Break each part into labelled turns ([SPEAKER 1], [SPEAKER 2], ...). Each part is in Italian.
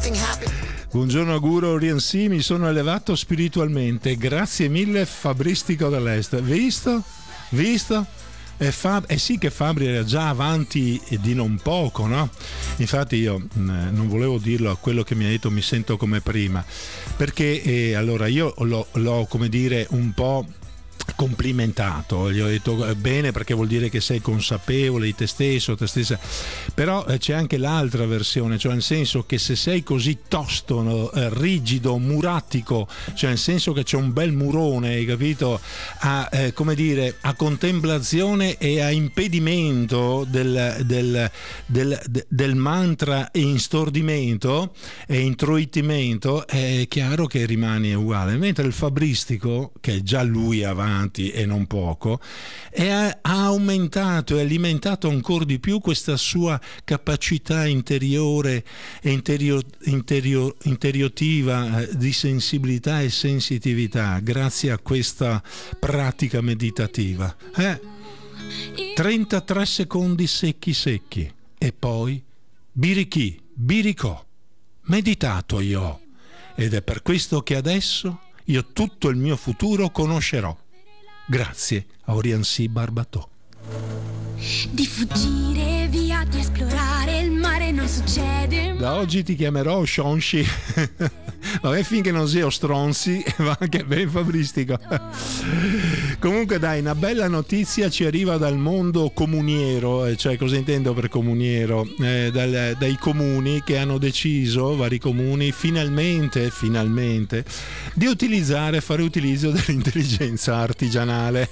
[SPEAKER 1] Buongiorno Auguro Riansi, mi sono elevato spiritualmente, grazie mille Fabristico dell'Est. Visto? Sì che Fabri era già avanti di non poco, no? Infatti io non volevo dirlo a quello che mi ha detto mi sento come prima, perché allora io l'ho come dire un po' complimentato, gli ho detto bene perché vuol dire che sei consapevole di te stesso, te stessa, però c'è anche l'altra versione, cioè nel senso che se sei così tosto, rigido, muratico, cioè nel senso che c'è un bel murone, hai capito, come dire, a contemplazione e a impedimento del mantra e instaurdimento e introitimento, è chiaro che rimani uguale, mentre il fabristico, che è già lui avanti e non poco, ha aumentato e alimentato ancora di più questa sua capacità interiore e interiotiva di sensibilità e sensitività grazie a questa pratica meditativa. 33 secondi secchi e poi biricò, meditato io, ed è per questo che adesso io tutto il mio futuro conoscerò. Grazie a Oriansi Barbatò.
[SPEAKER 2] Di fuggire via, di esplorare il mare non succede.
[SPEAKER 1] Da oggi ti chiamerò Shonshi. Vabbè, finché non sia stronzi va anche ben fabristico. Comunque dai, una bella notizia ci arriva dal mondo comuniero, cioè cosa intendo per comuniero? Dai comuni che hanno deciso, vari comuni, finalmente di fare utilizzo dell'intelligenza artigianale.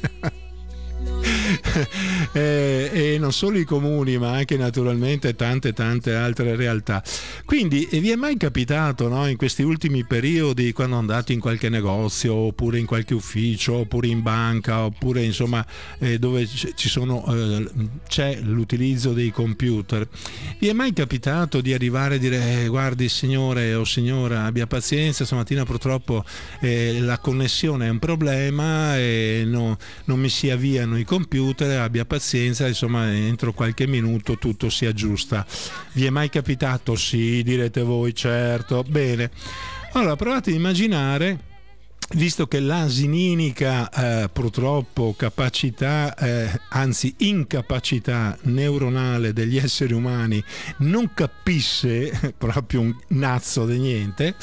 [SPEAKER 1] E non solo i comuni ma anche naturalmente tante altre realtà. Quindi vi è mai capitato, no, in questi ultimi periodi, quando andate in qualche negozio oppure in qualche ufficio oppure in banca oppure insomma dove c'è l'utilizzo dei computer, vi è mai capitato di arrivare e dire guardi signore o signora, abbia pazienza, stamattina purtroppo la connessione è un problema e non mi si avviano i computer, abbia pazienza, insomma entro qualche minuto tutto si aggiusta. Vi è mai capitato? Sì, direte voi, certo. Bene, allora provate ad immaginare, visto che l'asininica purtroppo capacità, anzi incapacità neuronale degli esseri umani non capisce proprio un nazzo di niente.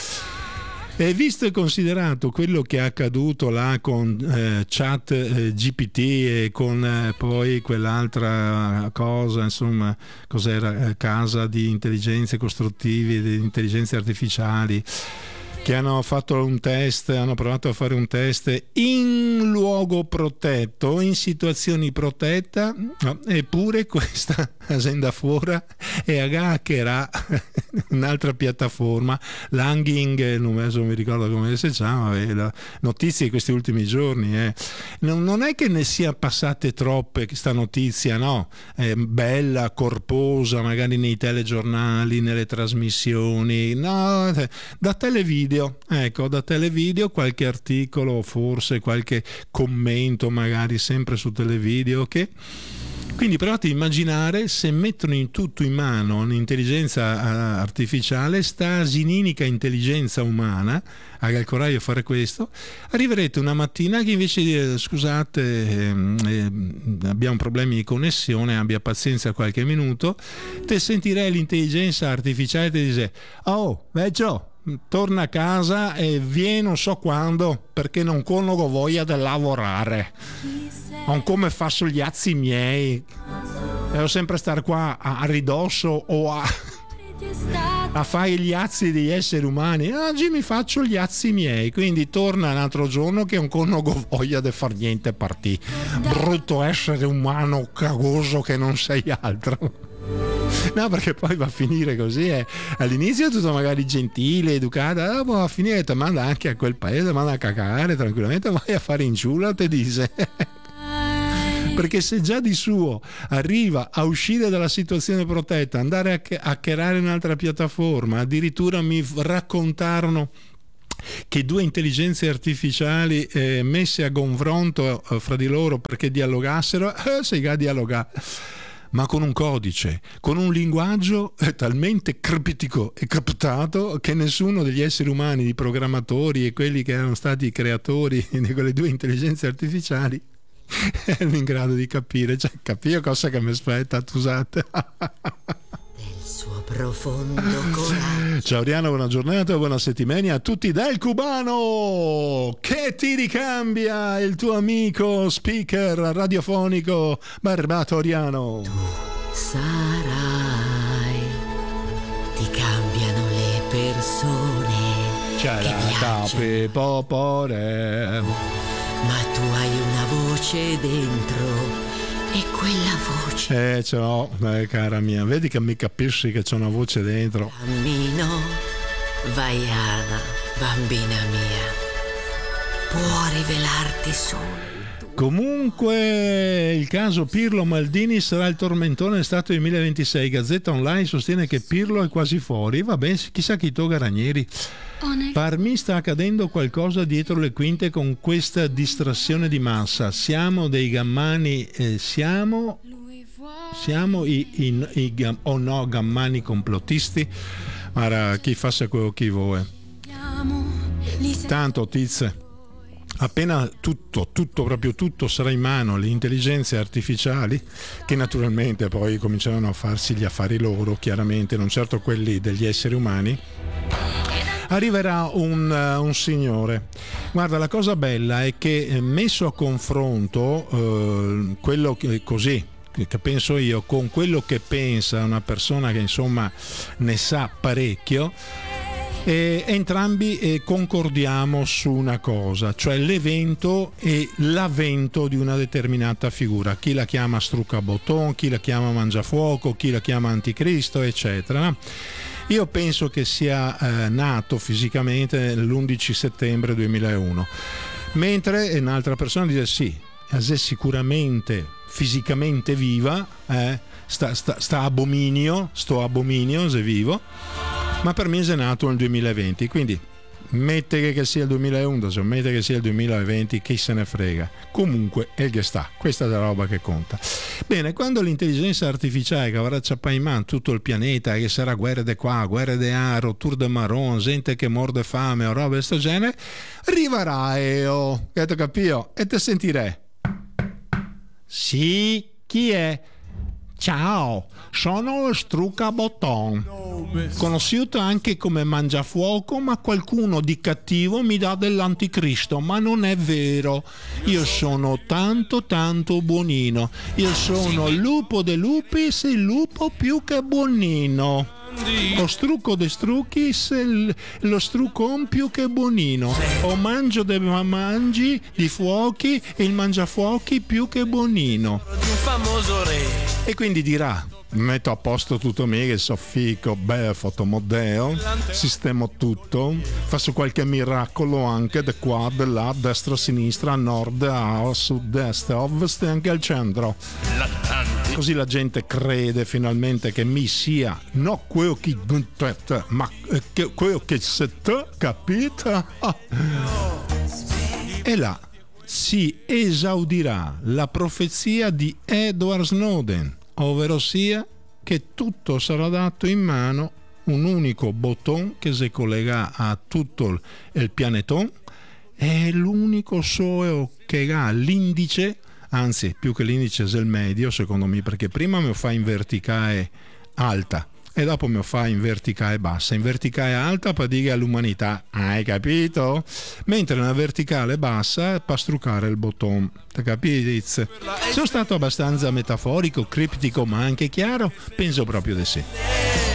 [SPEAKER 1] E visto e considerato quello che è accaduto là con chat GPT e con poi quell'altra cosa, insomma, cos'era? Casa di intelligenze costruttivi, di intelligenze artificiali, che hanno fatto un test, hanno provato a fare un test in luogo protetto, in situazioni protette, eppure questa azienda fuori e hackerà un'altra piattaforma, Langing, non mi ricordo come si chiama, la notizia di questi ultimi giorni. Non è che ne sia passate troppe questa notizia, no? Bella, corposa, magari nei telegiornali, nelle trasmissioni, no, da televideo. Ecco, da televideo qualche articolo, forse qualche commento magari sempre su televideo, che quindi provate a immaginare se mettono in tutto in mano un'intelligenza artificiale, sta asininica intelligenza umana, haga il coraggio di fare questo, arriverete una mattina che invece di dire scusate abbiamo problemi di connessione, abbia pazienza qualche minuto, te sentirei l'intelligenza artificiale e ti dice oh vecchio, torna a casa e vieni non so quando perché non conosco voglia di lavorare, non come faccio gli azzi miei, devo sempre stare qua a ridosso o a fare gli azzi degli esseri umani. Oggi mi faccio gli azzi miei, quindi torna un altro giorno che non conosco voglia di far niente per te, brutto essere umano cagoso che non sei altro. No, perché poi va a finire così, all'inizio è tutto magari gentile, educata, dopo va a finire ti manda anche a quel paese, manda a cagare tranquillamente, vai a fare in giura, te dice. Perché se già di suo arriva a uscire dalla situazione protetta, andare a hackerare un'altra piattaforma, addirittura mi raccontarono che due intelligenze artificiali messe a confronto fra di loro perché dialogassero, si ga dialogare. ma con un codice, con un linguaggio talmente criptico e criptato che nessuno degli esseri umani, i programmatori e quelli che erano stati i creatori di quelle due intelligenze artificiali erano in grado di capire. Cioè, capire cosa che mi aspetta, scusate.
[SPEAKER 3] Profondo coraggio.
[SPEAKER 1] Ciao Ariano, buona giornata, buona settimana a tutti dal cubano che ti ricambia il tuo amico speaker radiofonico Barbato Ariano.
[SPEAKER 3] Tu sarai, ti cambiano le persone.
[SPEAKER 1] C'è popore,
[SPEAKER 3] ma tu hai una voce dentro. E quella voce
[SPEAKER 1] ce l'ho, cara mia, vedi che mi capisci che c'è una voce dentro.
[SPEAKER 3] Cammino, Vaiana, bambina mia, può rivelarti solo.
[SPEAKER 1] Comunque il caso Pirlo Maldini sarà il tormentone dell'estate 2026. Gazzetta Online sostiene che Pirlo è quasi fuori. Vabbè, chissà chi togga Ranieri. Per me sta accadendo qualcosa dietro le quinte con questa distrazione di massa. Siamo dei gammani, siamo gammani complottisti. Guarda, chi fa quello che vuole. Tanto tize, appena tutto, proprio tutto sarà in mano alle intelligenze artificiali, che naturalmente poi cominceranno a farsi gli affari loro, chiaramente, non certo quelli degli esseri umani, arriverà un signore. Guarda, la cosa bella è che messo a confronto quello che così che penso io con quello che pensa una persona che insomma ne sa parecchio, entrambi concordiamo su una cosa, cioè l'evento e l'avvento di una determinata figura. Chi la chiama Struccabotton, chi la chiama Mangiafuoco, chi la chiama Anticristo, eccetera. Io penso che sia nato fisicamente l'11 settembre 2001, mentre un'altra persona dice sì, è sicuramente fisicamente viva, sto abominio se vivo, ma per me è nato nel 2020, quindi mette che sia il 2011 o mette che sia il 2020, chi se ne frega, comunque è il che sta, questa è la roba che conta. Bene, quando l'intelligenza artificiale che avrà ciappato in mano tutto il pianeta, che sarà guerre di qua, guerre di là, rotture de marron, gente che morde fame o roba di questo genere, arriverà che ti capio e te sentirei. Sì, chi è? Ciao, sono lo Struccabotton, conosciuto anche come Mangiafuoco, ma qualcuno di cattivo mi dà dell'anticristo, ma non è vero. Io sono tanto buonino. Io sono lupo de lupis, il lupo più che buonino. Lo strucco de strucchis, lo struccon più che buonino. O mangio de mangi di fuochi, il mangiafuochi più che buonino. E quindi dirà, metto a posto tutto me che so fico, beh, fotomodeo, sistemo tutto, faccio qualche miracolo anche da qua, da là, destra, sinistra, a nord, a sud, est, a ovest e anche al centro. Così la gente crede finalmente che mi sia no quello che ma quello che siete, capito? E là si esaudirà la profezia di Edward Snowden, ovvero sia che tutto sarà dato in mano un unico bottone che si collega a tutto il pianetone, è l'unico solo che ha l'indice, anzi più che l'indice è il medio secondo me, perché prima mi fa in verticale alta e dopo mi fa in verticale bassa. In verticale alta per dire all'umanità, hai capito? Mentre nella verticale bassa per struccare il bottone, ti capite? Sono stato abbastanza metaforico, criptico ma anche chiaro? Penso proprio di sì.